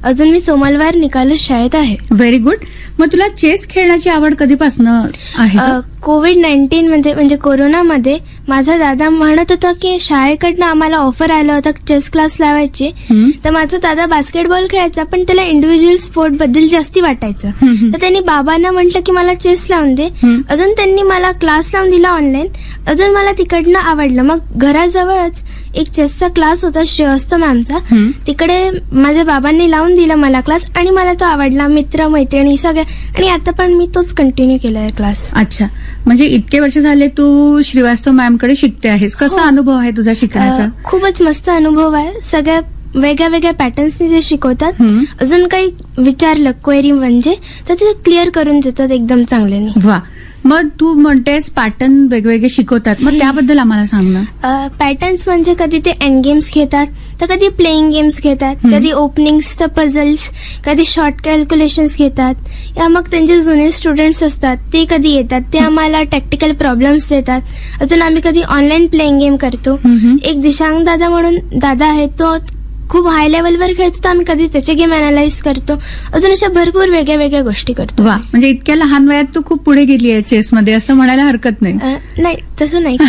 अजून मी सोमवार निकालच शाळेत आहे. Very good. मग तुला चेस खेळण्याची आवड कधीपासून आहे? कोविड-19 मध्ये म्हणजे कोरोनामध्ये माझा दादा म्हणत होता की शाळेकडनं आम्हाला ऑफर आलं होतं चेस क्लास लावायची. तर माझा दादा बास्केटबॉल खेळायचा पण त्याला इंडिव्हिज्युअल स्पोर्ट बद्दल जास्ती वाटायचं. तर त्यांनी बाबांना म्हटलं की मला चेस लावून दे. अजून त्यांनी मला क्लास लावून दिला ऑनलाईन. अजून मला तिकडनं आवडलं. मग घराजवळच एक चेसचा क्लास होता श्रेयस्थ मॅमचा. तिकडे माझ्या बाबांनी लावून दिला मला क्लास आणि मला तो आवडला. मित्र मैत्रिणी सगळ्या आणि आता पण मी तोच कंटिन्यू केलाय क्लास. अच्छा, म्हणजे इतके वर्ष झाले तू श्रीवास्तव मॅमकडे शिकते आहेस. कसा अनुभव आहे तुझा शिकण्याचा? खूपच मस्त अनुभव आहे. सगळ्या वेगळ्या वेगळ्या पॅटर्न्सनी जे शिकवतात. अजून काही विचारलं क्वेरी म्हणजे तर ते क्लिअर करून देतात एकदम चांगल्याने. वा. मग तू म्हणतेस पॅटर्न वेगवेगळे शिकवतात, मग त्याबद्दल आम्हाला सांग ना. पॅटर्न्स म्हणजे कधी ते एंड गेम्स घेतात तर कधी प्लेइंग गेम्स घेतात, कधी ओपनिंग्स तर पझल्स, कधी शॉर्ट कॅल्क्युलेशन्स घेतात. या मग त्यांचे जुने स्टुडंट्स असतात ते कधी येतात, ते आम्हाला टेक्निकल प्रॉब्लेम्स देतात. अजून आम्ही कधी ऑनलाईन प्लेइंग गेम करतो. एक दिशांग दादा म्हणून दादा आहे, तो खूप हाय लेवलवर खेळतो, तर आम्ही कधी त्याचे गेम अनालाइज करतो. अजून अशा भरपूर वेगळ्या वेगळ्या गोष्टी करतो. वा, म्हणजे इतक्या लहान वयात तू खूप पुढे गेली आहे चेसमध्ये असं म्हणायला हरकत नाही. नाही तसं नाही.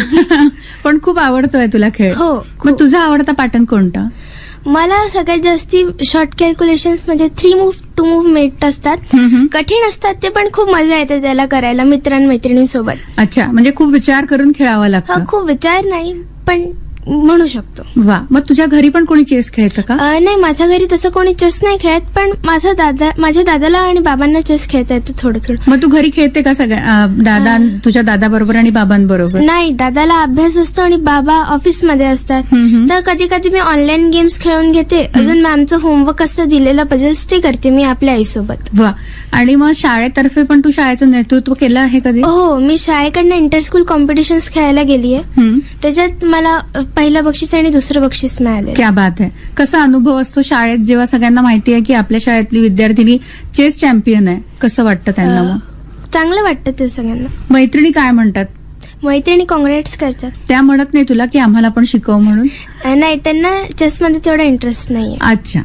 पण खूप आवडतोय तुला खेळ. हो. मग तुझा आवडता पॅटर्न कोणता? मला सगळ्यात जास्ती शॉर्ट कॅल्क्युलेशन्स म्हणजे 3 मूव्ह 2 मूव्ह मेट असतात. कठीण असतात ते पण खूप मजा येते त्याला करायला मित्रांमैत्रिणींसोबत. अच्छा, म्हणजे खूप विचार करून खेळावा लागतो. खूप विचार नाही पण म्हणू शकतो. वा. मग तुझ्या घरी पण कोणी चेस खेळतं का? नाही, माझ्या घरी तसं कोणी चेस नाही खेळत, पण माझ्या दादाला आणि बाबांना चेस खेळता येतं थोडं थोडं. मग तू घरी खेळते का सगळ्या तुझ्या दादाबरोबर आणि बाबांबरोबर? नाही, दादाला अभ्यास असतो आणि बाबा ऑफिसमध्ये असतात. तर कधी कधी मी ऑनलाईन गेम्स खेळून घेते. अजून मॅमचं होमवर्क असतं दिलेलं पझल्स ते करते मी आपल्या आईसोबत. वा. आणि मग शाळेतर्फे पण तू शाळेचं नेतृत्व केलं आहे कधी? हो, मी शाळेकडनं इंटर स्कूल कॉम्पिटिशन्स खेळायला गेली आहे. त्याच्यात मला पहिलं बक्षीस आणि दुसरं बक्षीस मिळाले. क्या बात आहे. कसा अनुभव असतो शाळेत जेव्हा सगळ्यांना माहिती आहे की आपल्या शाळेतली विद्यार्थिनी चेस चॅम्पियन आहे? कसं वाटतं त्यांना? मग चांगलं वाटतं ते सगळ्यांना. मैत्रिणी काय म्हणतात? मैत्रिणी कॉंग्रॅट्स करतात. त्या म्हणत नाही तुला की आम्हाला पण शिकव म्हणून? नाही, त्यांना चेसमध्ये तेवढा इंटरेस्ट नाहीये. अच्छा.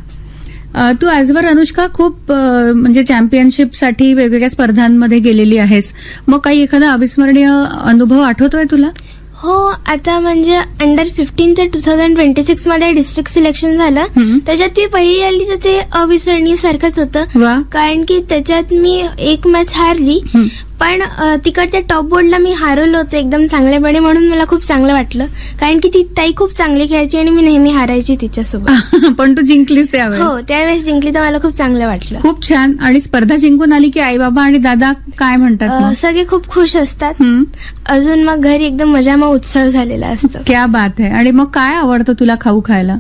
तू आजवर अनुष्का खूप म्हणजे चॅम्पियनशिपसाठी वेगवेगळ्या स्पर्धांमध्ये गेलेली आहेस. मग काही एखादा अविस्मरणीय अनुभव आठवतोय तुला? हो, आता म्हणजे अंडर 15 ते 2026 मध्ये डिस्ट्रिक्ट सिलेक्शन झालं. त्याच्यात ती पहिली आली तर ते अविस्मरणीय सारखंच होतं. कारण की त्याच्यात मी एक मॅच हारली, पण तिकडच्या टॉप बोर्डला मी हारवलं होतं एकदम चांगल्यापणे, म्हणून मला खूप चांगलं वाटलं. कारण की ती ताई खूप चांगली खेळायची आणि मी नेहमी हारायची तिच्यासोबत. पण तू जिंकलीस त्यावेळेस? हो, त्यावेळेस जिंकली तर मला खूप चांगलं वाटलं. खूप छान. आणि स्पर्धा जिंकून आली की आई बाबा आणि दादा काय म्हणतात? सगळे खूप खुश असतात. अजून मग घरी एकदम मजामा उत्साह झालेला असतो. क्या बात आहे. आणि मग काय आवडतं तुला खाऊ खायला?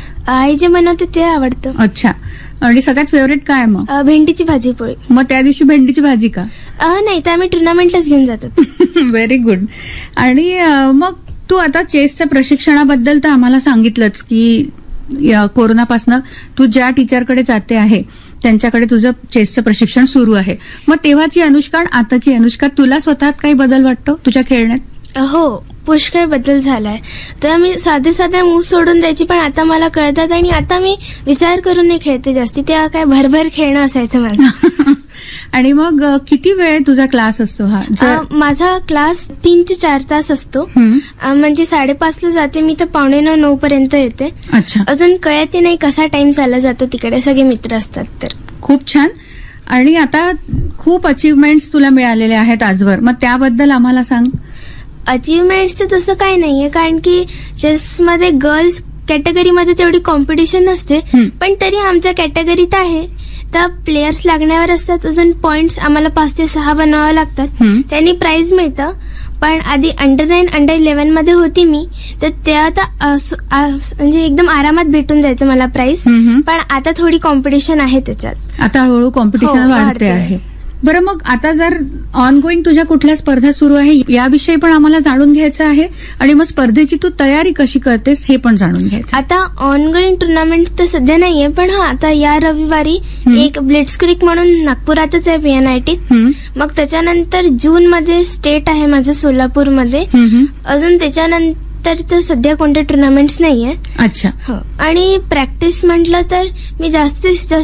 आई जे बनवते ते आवडतं. अच्छा. आणि सगळ्यात फेवरेट काय मग? भेंडीची भाजी पोळी. मग त्या दिवशी भेंडीची भाजी का? नाही, तर आम्ही टुर्नामेंटलाच घेऊन जातो. Very good. आणि मग तू आता चेसच्या प्रशिक्षणाबद्दल तर आम्हाला सांगितलंच की कोरोनापासून तू ज्या टीचरकडे जाते आहे त्यांच्याकडे तुझं चेसचं प्रशिक्षण सुरू आहे. मग तेव्हाची अनुष्का आणि आताची अनुष्का तुला स्वतःत काही बदल वाटतो तुझ्या खेळण्यात? हो, पुष्कळ बदल झालाय. तर मी साधे मूव सोडून द्यायची, पण आता मला कळतात आणि आता मी विचार करून नाही खेळते जास्ती. तेव्हा काय भरभर खेळणं असायचं माझं. आणि मग किती वेळ तुझा क्लास असतो हा? माझा क्लास 3 ते 4 तास असतो. म्हणजे 5:30 जाते मी तर 8:45-9 पर्यंत येते. अच्छा. अजून कळत नाही कसा टाइम चालला जातो, तिकडे सगळे मित्र असतात तर. खूप छान. आणि आता खूप अचीव्हमेंट्स तुला मिळालेले आहेत आजवर, मग त्याबद्दल आम्हाला सांग. अचीव्हमेंटचं तसं काही नाहीये, कारण की चेसमध्ये गर्ल्स कॅटेगरीमध्ये तेवढी कॉम्पिटिशन नसते, पण तरी आमच्या कॅटेगरीत आहे. तर प्लेयर्स लागण्यावर असतात. अजून पॉइंट्स आम्हाला 5 ते 6 बनवावं लागतात, त्यांनी प्राइज मिळतं. पण आधी अंडर 9 अंडर 11 मध्ये होती मी, तर त्या आता म्हणजे एकदम आरामात भेटून जायचं मला प्राइज. पण आता थोडी कॉम्पिटिशन आहे त्याच्यात. आता हळूहळू कॉम्पिटिशन वाढते आहे. बरं, मग आता जर ऑनगोईंग तुझ्या कुठल्या स्पर्धा सुरू आहे याविषयी पण आम्हाला जाणून घ्यायचं आहे. आणि मग स्पर्धेची तू तयारी कशी करतेस हे पण जाणून घ्यायचं. आता ऑनगोईंग टुर्नामेंट तर सध्या नाहीये, पण आता या रविवारी एक ब्लिट्झक्रीग म्हणून नागपुरातच आहे VNIT. मग त्याच्यानंतर जून मध्ये स्टेट आहे माझं सोलापूरमध्ये. अजून त्याच्यानंतर तर सध्या कोणते टुर्नामेंट्स नाहीये. अच्छा. हो. आणि प्रॅक्टिस म्हटलं तर मी जास्तीत जास्त